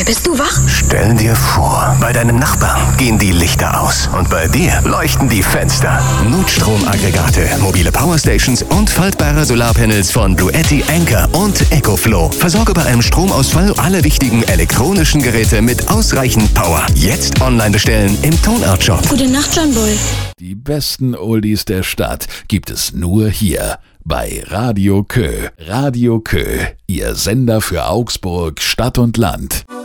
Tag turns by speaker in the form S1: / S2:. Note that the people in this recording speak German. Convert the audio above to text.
S1: Bist du wach?
S2: Stell dir vor, bei deinem Nachbarn gehen die Lichter aus und bei dir leuchten die Fenster. Notstromaggregate, mobile Powerstations und faltbare Solarpanels von Bluetti, Anker und EcoFlow. Versorge bei einem Stromausfall alle wichtigen elektronischen Geräte mit ausreichend Power. Jetzt online bestellen im Tonart Shop.
S1: Gute Nacht, John Boy.
S3: Die besten Oldies der Stadt gibt es nur hier bei Radio Kö. Radio Kö, Ihr Sender für Augsburg, Stadt und Land.